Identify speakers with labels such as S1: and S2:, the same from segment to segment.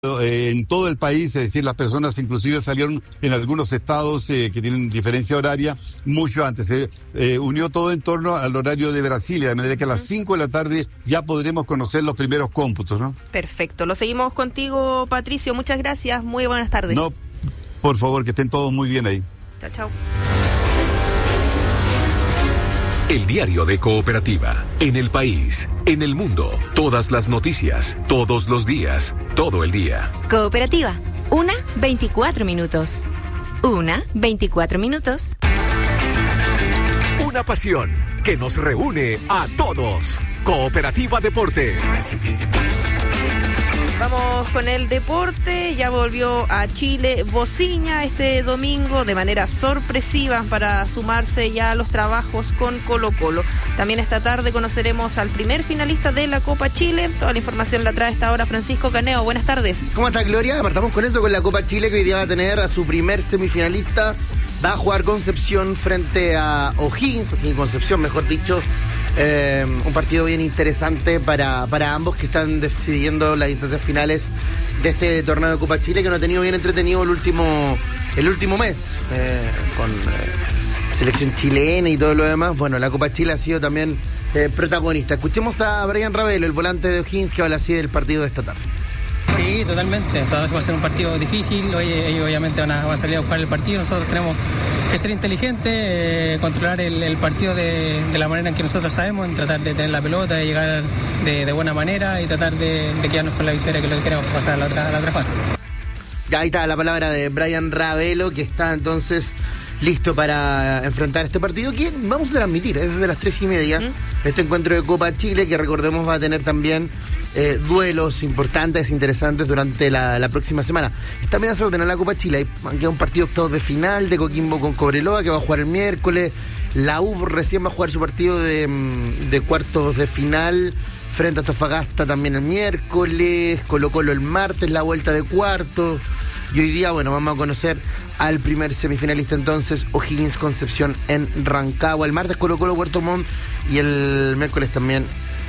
S1: en todo el país, es decir, las personas inclusive salieron en algunos estados que tienen diferencia horaria mucho antes. Se unió todo en torno al horario de Brasilia, de manera que a las 5 de la tarde ya podremos conocer los primeros cómputos, ¿no?
S2: Perfecto, lo seguimos contigo, Patricio, muchas gracias, muy buenas tardes.
S1: No, por favor, que estén todos muy bien ahí.
S2: Chao, chao.
S3: El diario de Cooperativa, en el país, en el mundo, todas las noticias, todos los días, todo el día.
S4: Cooperativa, 1:24 minutos. 1:24 minutos.
S3: Una pasión que nos reúne a todos. Cooperativa Deportes.
S2: Vamos con el deporte, ya volvió a Chile Bociña este domingo de manera sorpresiva para sumarse ya a los trabajos con Colo-Colo. También esta tarde conoceremos al primer finalista de la Copa Chile. Toda la información la trae a esta hora Francisco Caneo. Buenas tardes.
S5: ¿Cómo está, Gloria? Partamos con eso, con la Copa Chile, que hoy día va a tener a su primer semifinalista. Va a jugar Concepción frente a O'Higgins Concepción, mejor dicho. Un partido bien interesante para ambos, que están decidiendo las instancias finales de este torneo de Copa Chile, que nos ha tenido bien entretenido el último mes, con selección chilena y todo lo demás. Bueno, la Copa Chile ha sido también protagonista. Escuchemos a Brian Ravelo, el volante de O'Higgins, que habla así del partido de esta tarde.
S6: Sí, totalmente. Va a ser un partido difícil. Ellos obviamente van a salir a buscar el partido. Nosotros tenemos que ser inteligentes, controlar el partido de la manera en que nosotros sabemos, en tratar de tener la pelota, de llegar de buena manera y tratar de quedarnos con la victoria, que es lo que queremos, pasar a la otra fase.
S5: Ya ahí está la palabra de Brian Ravelo, que está entonces listo para enfrentar este partido, que vamos a transmitir desde las 3:30. Este encuentro de Copa Chile, que recordemos va a tener también duelos importantes, interesantes durante la próxima semana. Esta media se ordenó la Copa Chile. Queda un partido octavos de final de Coquimbo con Cobreloa, que va a jugar el miércoles. La U recién va a jugar su partido de cuartos de final frente a Antofagasta también el miércoles. Colo-Colo el martes, la vuelta de cuartos. Y hoy día, bueno, vamos a conocer al primer semifinalista entonces, O'Higgins Concepción en Rancagua. El martes Colo-Colo Puerto Montt y el miércoles también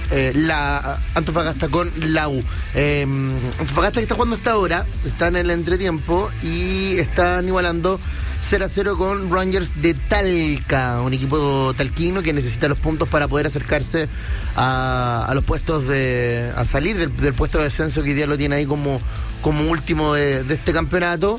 S5: la Antofagasta con la U. Antofagasta, que está jugando hasta ahora, está en el entretiempo y están igualando 0-0 con Rangers de Talca, un equipo talquino que necesita los puntos para poder acercarse a los puestos a salir del puesto de descenso, que hoy día lo tiene ahí como último de este campeonato,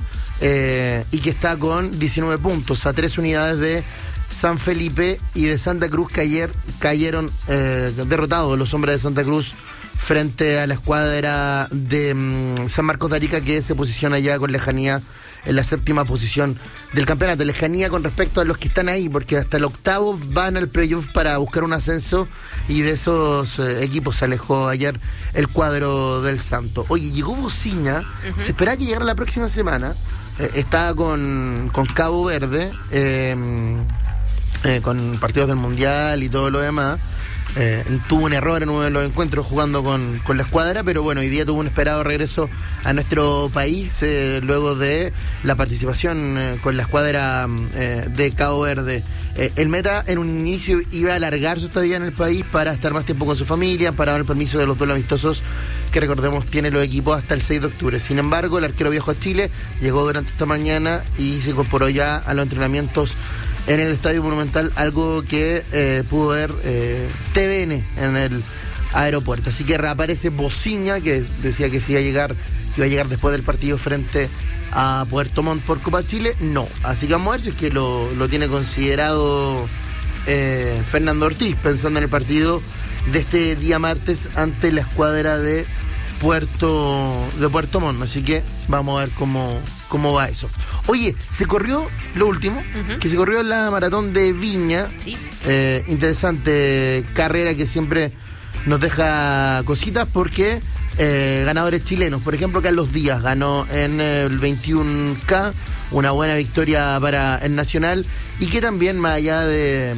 S5: y que está con 19 puntos, a 3 unidades de San Felipe y de Santa Cruz, que ayer cayeron derrotados los hombres de Santa Cruz frente a la escuadra de San Marcos de Arica, que se posiciona ya con lejanía en la 7ª posición del campeonato. Lejanía con respecto a los que están ahí, porque hasta el 8º van al playoff para buscar un ascenso, y de esos equipos se alejó ayer el cuadro del Santo. Oye, llegó Bociña, se esperaba que llegara la próxima semana, estaba con Cabo Verde, con partidos del Mundial y todo lo demás. Tuvo un error en uno de los encuentros jugando con la escuadra, pero bueno, hoy día tuvo un esperado regreso a nuestro país, luego de la participación con la escuadra de Cabo Verde. El Meta en un inicio iba a alargar su estadía en el país para estar más tiempo con su familia, para dar el permiso de los duelos amistosos que, recordemos, tiene los equipos hasta el 6 de octubre. Sin embargo, el arquero viajó a Chile, llegó durante esta mañana y se incorporó ya a los entrenamientos en el Estadio Monumental, algo que pudo ver TVN en el aeropuerto. Así que reaparece Bociña, que decía que sí iba a llegar después del partido frente a Puerto Montt por Copa Chile. No, así que vamos a ver si es que lo tiene considerado Fernando Ortiz, pensando en el partido de este día martes ante la escuadra de Puerto Montt. Así que vamos a ver cómo va eso. Oye, se corrió lo último, que se corrió en la maratón de Viña.
S2: Sí.
S5: Interesante carrera que siempre nos deja cositas, porque ganadores chilenos, por ejemplo, Carlos Díaz ganó en el 21K, una buena victoria para el Nacional, y que también más allá de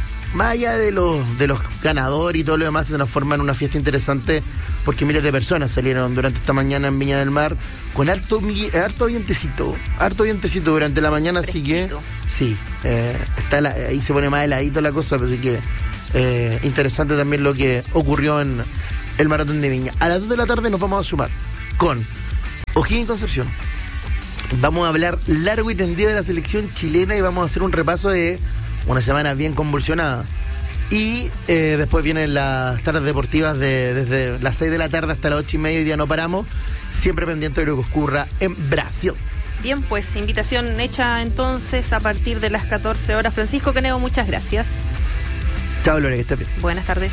S5: los ganadores y todo lo demás, se transforma en una fiesta interesante, porque miles de personas salieron durante esta mañana en Viña del Mar con harto vientecito durante la mañana. Fresquito. Así que sí, ahí se pone más heladito la cosa, pero sí que interesante también lo que ocurrió en el maratón de Viña. A las 2 de la tarde nos vamos a sumar con O'Higgins Concepción. Vamos a hablar largo y tendido de la selección chilena y vamos a hacer un repaso de una semana bien convulsionada. Y después vienen las tardes deportivas desde las 6 de la tarde hasta las 8:30. Hoy día no paramos, siempre pendiente de lo que ocurra en Brasil.
S2: Bien, pues invitación hecha entonces a partir de las 14 horas. Francisco Caneo, muchas gracias.
S5: Chao, Gloria, que estés bien.
S2: Buenas tardes.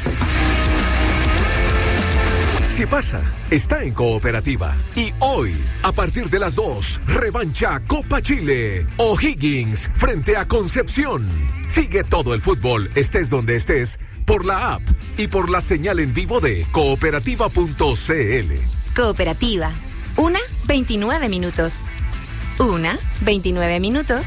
S3: Si pasa, está en Cooperativa. Y hoy, a partir de las 2, revancha Copa Chile. O'Higgins frente a Concepción. Sigue todo el fútbol, estés donde estés, por la app y por la señal en vivo de cooperativa.cl.
S4: Cooperativa. 1:29 minutos. 1:29 minutos.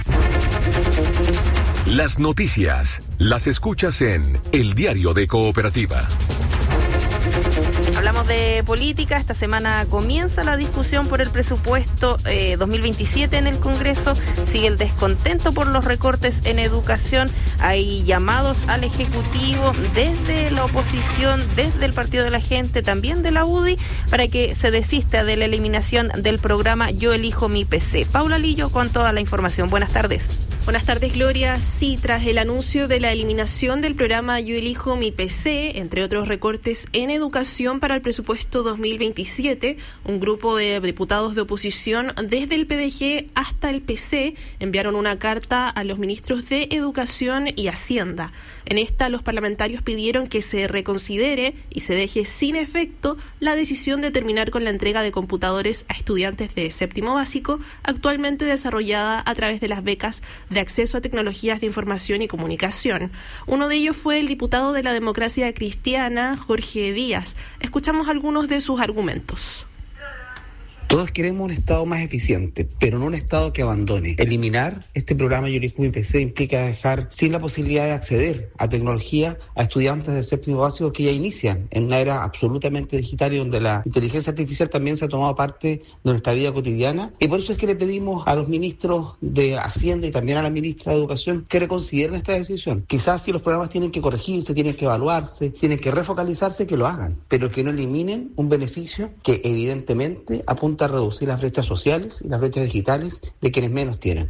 S3: Las noticias las escuchas en El Diario de Cooperativa.
S2: Hablamos de política. Esta semana comienza la discusión por el presupuesto 2027 en el Congreso. Sigue el descontento por los recortes en educación. Hay llamados al Ejecutivo desde la oposición, desde el Partido de la Gente, también de la UDI, para que se desista de la eliminación del programa Yo Elijo Mi PC. Paula Lillo con toda la información. Buenas tardes.
S7: Buenas tardes, Gloria. Sí, tras el anuncio de la eliminación del programa Yo Elijo Mi PC, entre otros recortes en educación para el presupuesto 2027, un grupo de diputados de oposición desde el PDG hasta el PC enviaron una carta a los ministros de Educación y Hacienda. En esta, los parlamentarios pidieron que se reconsidere y se deje sin efecto la decisión de terminar con la entrega de computadores a estudiantes de séptimo básico, actualmente desarrollada a través de las becas de acceso a tecnologías de información y comunicación. Uno de ellos fue el diputado de la Democracia Cristiana, Jorge Díaz. Escuchamos algunos de sus argumentos.
S8: Todos queremos un Estado más eficiente, pero no un Estado que abandone. Eliminar este programa Yo Elijo Mi PC implica dejar sin la posibilidad de acceder a tecnología a estudiantes de séptimo básico que ya inician en una era absolutamente digital y donde la inteligencia artificial también se ha tomado parte de nuestra vida cotidiana. Y por eso es que le pedimos a los ministros de Hacienda y también a la ministra de Educación que reconsideren esta decisión. Quizás si los programas tienen que corregirse, tienen que evaluarse, tienen que refocalizarse, que lo hagan, pero que no eliminen un beneficio que evidentemente apunta a reducir las brechas sociales y las brechas digitales de quienes menos tienen.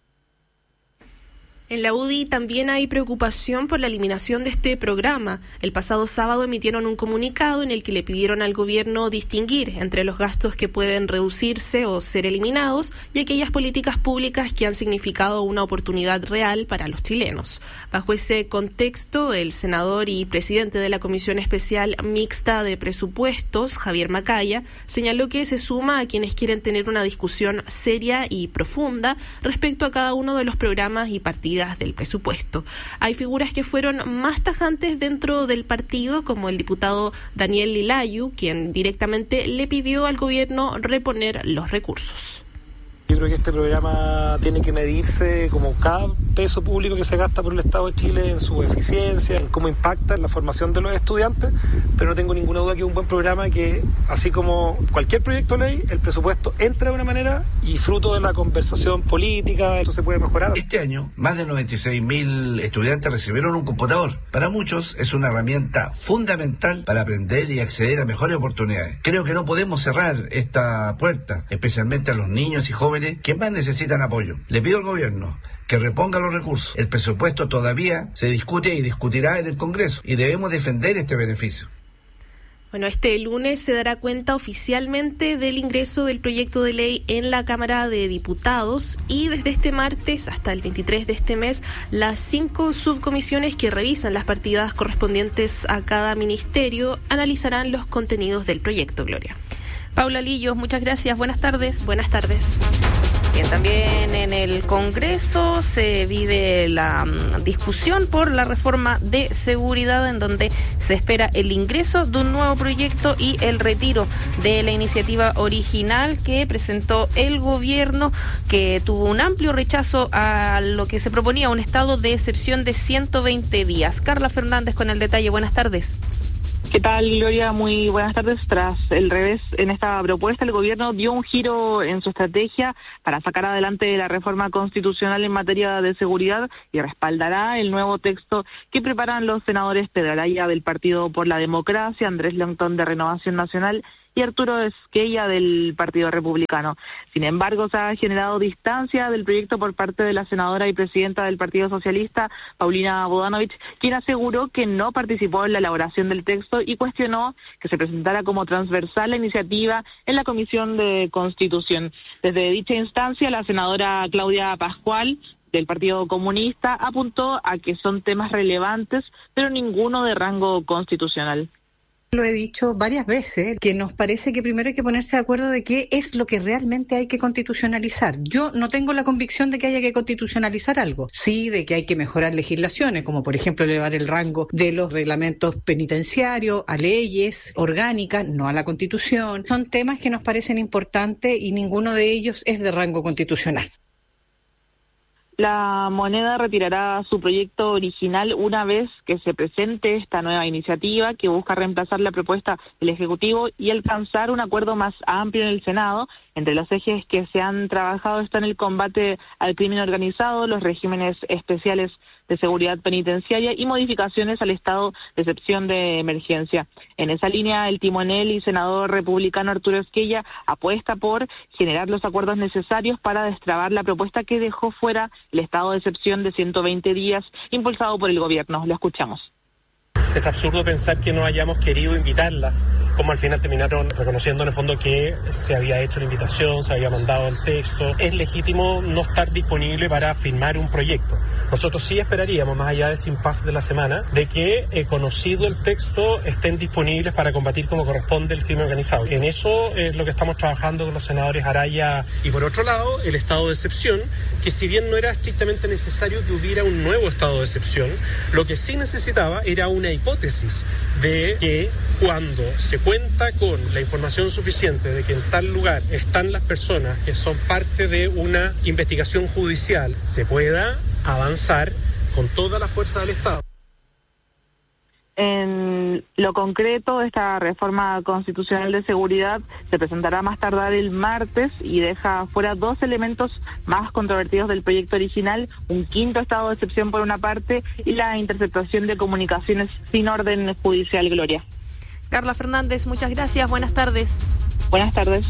S7: En la UDI también hay preocupación por la eliminación de este programa. El pasado sábado emitieron un comunicado en el que le pidieron al gobierno distinguir entre los gastos que pueden reducirse o ser eliminados y aquellas políticas públicas que han significado una oportunidad real para los chilenos. Bajo ese contexto, el senador y presidente de la Comisión Especial Mixta de Presupuestos, Javier Macaya, señaló que se suma a quienes quieren tener una discusión seria y profunda respecto a cada uno de los programas y partidas del presupuesto. Hay figuras que fueron más tajantes dentro del partido, como el diputado Daniel Lilayu, quien directamente le pidió al gobierno reponer los recursos.
S9: Yo creo que este programa tiene que medirse como cada peso público que se gasta por el Estado de Chile en su eficiencia, en cómo impacta en la formación de los estudiantes, pero no tengo ninguna duda que es un buen programa que, así como cualquier proyecto de ley, el presupuesto entra de una manera y fruto de la conversación política, esto se puede mejorar.
S10: Este año, más de 96.000 estudiantes recibieron un computador. Para muchos es una herramienta fundamental para aprender y acceder a mejores oportunidades. Creo que no podemos cerrar esta puerta, especialmente a los niños y jóvenes que más necesitan apoyo. Le pido al gobierno que reponga los recursos. El presupuesto todavía se discute y discutirá en el Congreso y debemos defender este beneficio.
S7: Bueno, este lunes se dará cuenta oficialmente del ingreso del proyecto de ley en la Cámara de Diputados y desde este martes hasta el 23 de este mes, las 5 subcomisiones que revisan las partidas correspondientes a cada ministerio analizarán los contenidos del proyecto, Gloria.
S2: Paula Lillo, muchas gracias. Buenas tardes.
S7: Buenas tardes.
S2: Bien, también en el Congreso se vive la discusión por la reforma de seguridad, en donde se espera el ingreso de un nuevo proyecto y el retiro de la iniciativa original que presentó el gobierno, que tuvo un amplio rechazo a lo que se proponía, un estado de excepción de 120 días. Carla Fernández con el detalle. Buenas tardes.
S11: ¿Qué tal, Gloria? Muy buenas tardes. Tras el revés en esta propuesta, el gobierno dio un giro en su estrategia para sacar adelante la reforma constitucional en materia de seguridad y respaldará el nuevo texto que preparan los senadores Pedro Araya del Partido por la Democracia, Andrés Longton de Renovación Nacional y Arturo Esquella del Partido Republicano. Sin embargo, se ha generado distancia del proyecto por parte de la senadora y presidenta del Partido Socialista, Paulina Bodanovich, quien aseguró que no participó en la elaboración del texto y cuestionó que se presentara como transversal la iniciativa en la Comisión de Constitución. Desde dicha instancia, la senadora Claudia Pascual del Partido Comunista apuntó a que son temas relevantes, pero ninguno de rango constitucional.
S12: Lo he dicho varias veces, que nos parece que primero hay que ponerse de acuerdo de qué es lo que realmente hay que constitucionalizar. Yo no tengo la convicción de que haya que constitucionalizar algo, sí de que hay que mejorar legislaciones, como por ejemplo elevar el rango de los reglamentos penitenciarios a leyes orgánicas, no a la Constitución. Son temas que nos parecen importantes y ninguno de ellos es de rango constitucional.
S11: La Moneda retirará su proyecto original una vez que se presente esta nueva iniciativa que busca reemplazar la propuesta del Ejecutivo y alcanzar un acuerdo más amplio en el Senado. Entre los ejes que se han trabajado están el combate al crimen organizado, los regímenes especiales de seguridad penitenciaria y modificaciones al estado de excepción de emergencia. En esa línea, el timonel y senador republicano Arturo Esquella apuesta por generar los acuerdos necesarios para destrabar la propuesta que dejó fuera el estado de excepción de 120 días impulsado por el gobierno. Lo escuchamos.
S13: Es absurdo pensar que no hayamos querido invitarlas, como al final terminaron reconociendo en el fondo que se había hecho la invitación, se había mandado el texto. Es legítimo no estar disponible para firmar un proyecto. Nosotros sí esperaríamos, más allá de ese impasse de la semana, de que, conocido el texto, estén disponibles para combatir como corresponde el crimen organizado. En eso es lo que estamos trabajando con los senadores Araya. Y por otro lado, el estado de excepción, que si bien no era estrictamente necesario que hubiera un nuevo estado de excepción, lo que sí necesitaba era una hipótesis de que cuando se cuenta con la información suficiente de que en tal lugar están las personas que son parte de una investigación judicial, se pueda avanzar con toda la fuerza del Estado.
S11: En lo concreto, esta reforma constitucional de seguridad se presentará más tardar el martes y deja fuera dos elementos más controvertidos del proyecto original: un quinto estado de excepción por una parte y la interceptación de comunicaciones sin orden judicial. Gloria.
S2: Carla Fernández, muchas gracias. Buenas tardes.
S11: Buenas tardes.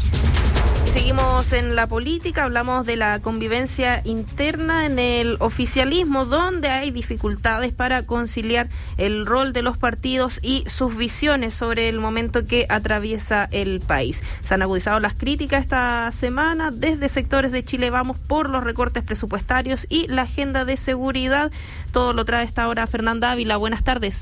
S2: Seguimos en la política, hablamos de la convivencia interna en el oficialismo, donde hay dificultades para conciliar el rol de los partidos y sus visiones sobre el momento que atraviesa el país. Se han agudizado las críticas esta semana desde sectores de Chile Vamos por los recortes presupuestarios y la agenda de seguridad. Todo lo trae esta hora Fernanda Ávila. Buenas tardes.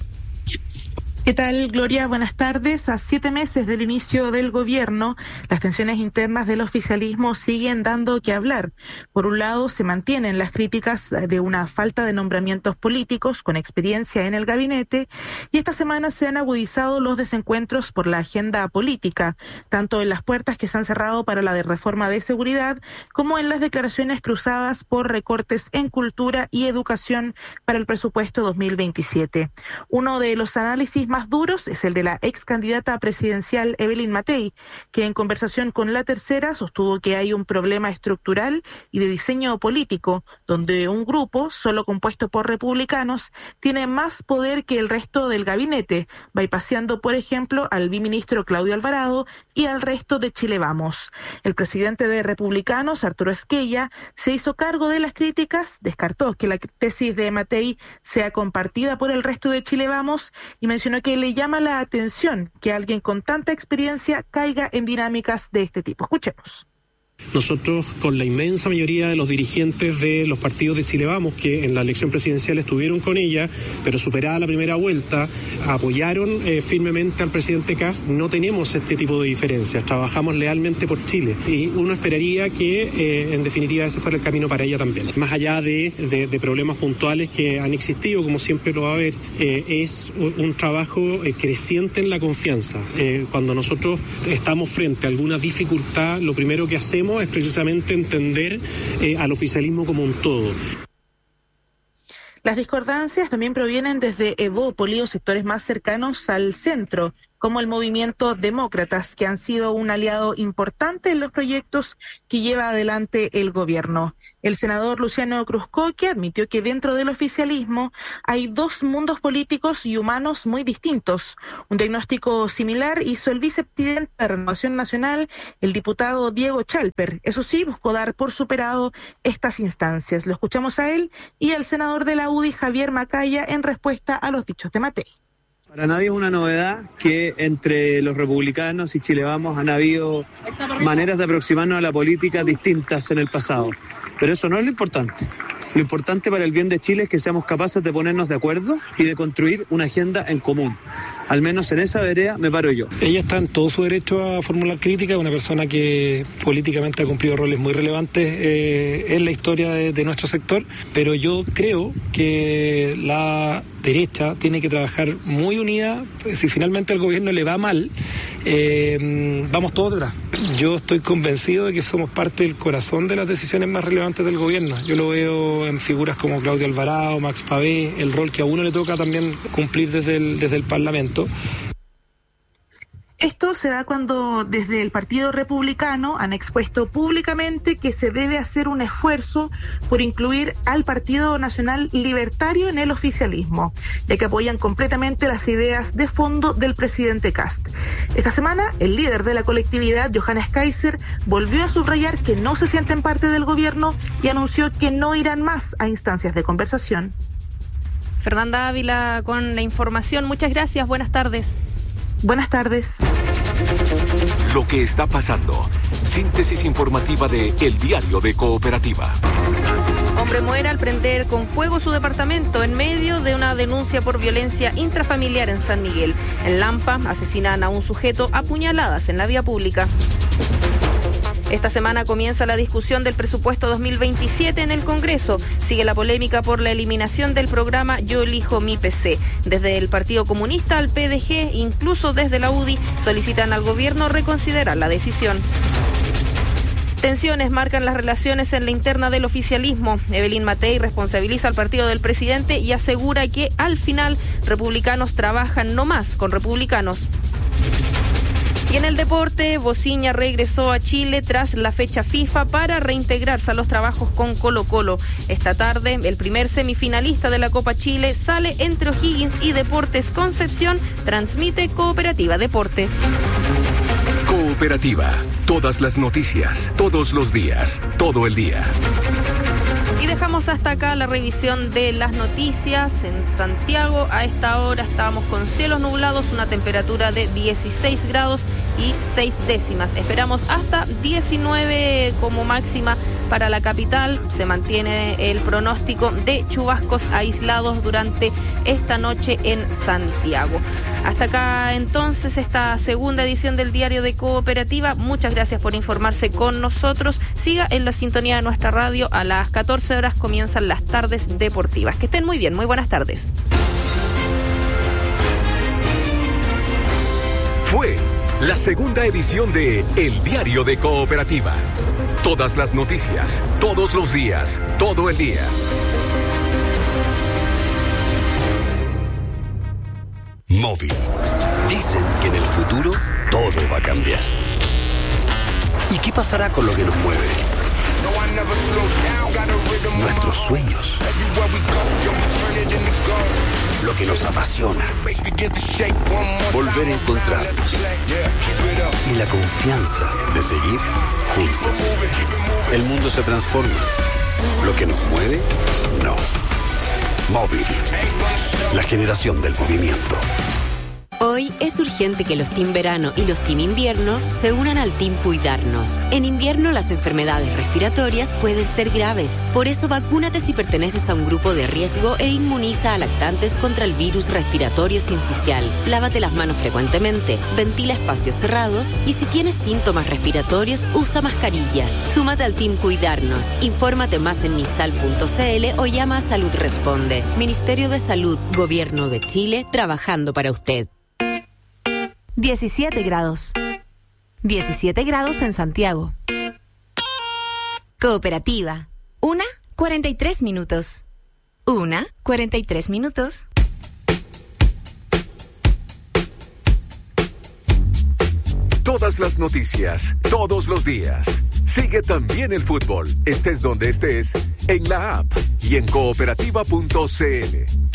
S14: ¿Qué tal, Gloria? Buenas tardes. A 7 meses del inicio del gobierno, las tensiones internas del oficialismo siguen dando que hablar. Por un lado, se mantienen las críticas de una falta de nombramientos políticos con experiencia en el gabinete, y esta semana se han agudizado los desencuentros por la agenda política, tanto en las puertas que se han cerrado para la de reforma de seguridad, como en las declaraciones cruzadas por recortes en cultura y educación para el presupuesto 2027. Uno de los análisis más duros es el de la ex candidata presidencial Evelyn Matei, que en conversación con La Tercera sostuvo que hay un problema estructural y de diseño político, donde un grupo, solo compuesto por republicanos, tiene más poder que el resto del gabinete, bypaseando, por ejemplo, al biministro Claudio Alvarado y al resto de Chile Vamos. El presidente de Republicanos, Arturo Esquella, se hizo cargo de las críticas, descartó que la tesis de Matei sea compartida por el resto de Chile Vamos y mencionó que le llama la atención que alguien con tanta experiencia caiga en dinámicas de este tipo. Escuchemos.
S13: Nosotros, con la inmensa mayoría de los dirigentes de los partidos de Chile Vamos, que en la elección presidencial estuvieron con ella, pero superada la primera vuelta, apoyaron firmemente al presidente Kast, no tenemos este tipo de diferencias, trabajamos lealmente por Chile, y uno esperaría que en definitiva ese fuera el camino para ella también. Más allá de problemas puntuales que han existido, como siempre lo va a haber, es un trabajo creciente en la confianza. Cuando nosotros estamos frente a alguna dificultad, lo primero que hacemos es precisamente entender al oficialismo como un todo.
S14: Las discordancias también provienen desde Evópoli o sectores más cercanos al centro, como el Movimiento Demócratas, que han sido un aliado importante en los proyectos que lleva adelante el gobierno. El senador Luciano Cruzcoque admitió que dentro del oficialismo hay dos mundos políticos y humanos muy distintos. Un diagnóstico similar hizo el vicepresidente de Renovación Nacional, el diputado Diego Chalper. Eso sí, buscó dar por superado estas instancias. Lo escuchamos a él y al senador de la UDI, Javier Macaya, en respuesta a los dichos de Matei.
S15: Para nadie es una novedad que entre los republicanos y Chile Vamos han habido maneras de aproximarnos a la política distintas en el pasado, pero eso no es lo importante. Lo importante para el bien de Chile es que seamos capaces de ponernos de acuerdo y de construir una agenda en común. Al menos en esa vereda me paro yo.
S9: Ella está en todo su derecho a formular críticas, una persona que políticamente ha cumplido roles muy relevantes en la historia de nuestro sector, pero yo creo que la derecha tiene que trabajar muy unida. Si finalmente al gobierno le va mal, vamos todos detrás. Yo estoy convencido de que somos parte del corazón de las decisiones más relevantes del gobierno. Yo lo veo en figuras como Claudio Alvarado, Max Pavé, el rol que a uno le toca también cumplir desde el Parlamento.
S14: Esto se da cuando desde el Partido Republicano han expuesto públicamente que se debe hacer un esfuerzo por incluir al Partido Nacional Libertario en el oficialismo, ya que apoyan completamente las ideas de fondo del presidente Kast. Esta semana, el líder de la colectividad, Johannes Kaiser, volvió a subrayar que no se sienten parte del gobierno y anunció que no irán más a instancias de conversación.
S2: Fernanda Ávila con la información. Muchas gracias. Buenas tardes.
S14: Buenas tardes.
S3: Lo que está pasando. Síntesis informativa de El Diario de Cooperativa.
S2: Hombre muere al prender con fuego su departamento en medio de una denuncia por violencia intrafamiliar en San Miguel. En Lampa asesinan a un sujeto a puñaladas en la vía pública. Esta semana comienza la discusión del presupuesto 2027 en el Congreso. Sigue la polémica por la eliminación del programa Yo elijo mi PC. Desde el Partido Comunista al PDG, incluso desde la UDI, solicitan al gobierno reconsiderar la decisión. Tensiones marcan las relaciones en la interna del oficialismo. Evelyn Matei responsabiliza al partido del presidente y asegura que al final republicanos trabajan no más con republicanos. Y en el deporte, Bociña regresó a Chile tras la fecha FIFA para reintegrarse a los trabajos con Colo-Colo. Esta tarde, el primer semifinalista de la Copa Chile sale entre O'Higgins y Deportes Concepción. Transmite Cooperativa Deportes.
S3: Cooperativa. Todas las noticias, todos los días, todo el día.
S2: Y dejamos hasta acá la revisión de las noticias. En Santiago a esta hora estábamos con cielos nublados, una temperatura de 16 grados y 6 décimas. Esperamos hasta 19 como máxima para la capital. Se mantiene el pronóstico de chubascos aislados durante esta noche en Santiago. Hasta acá entonces esta segunda edición del Diario de Cooperativa. Muchas gracias por informarse con nosotros. Siga en la sintonía de nuestra radio. A las 14 horas comienzan las tardes deportivas. Que estén muy bien, muy buenas tardes.
S3: Fue la segunda edición de El Diario de Cooperativa. Todas las noticias, todos los días, todo el día.
S16: Móvil. Dicen que en el futuro todo va a cambiar. ¿Y qué pasará con lo que nos mueve? Nuestros sueños. Lo que nos apasiona. Volver a encontrarnos. Y la confianza de seguir juntos. El mundo se transforma. Lo que nos mueve, no. Móvil. La generación del movimiento.
S17: Hoy es urgente que los Team Verano y los Team Invierno se unan al Team Cuidarnos. En invierno las enfermedades respiratorias pueden ser graves. Por eso vacúnate si perteneces a un grupo de riesgo e inmuniza a lactantes contra el virus respiratorio sincicial. Lávate las manos frecuentemente, ventila espacios cerrados y si tienes síntomas respiratorios, usa mascarilla. Súmate al Team Cuidarnos. Infórmate más en misal.cl o llama a Salud Responde. Ministerio de Salud, Gobierno de Chile, trabajando para usted.
S4: 17 grados. 17 grados en Santiago. Cooperativa. 1:43 minutos. 1:43 minutos.
S3: todas las noticias, todos los días. Sigue también el fútbol, estés donde estés, en la app y en cooperativa.cl.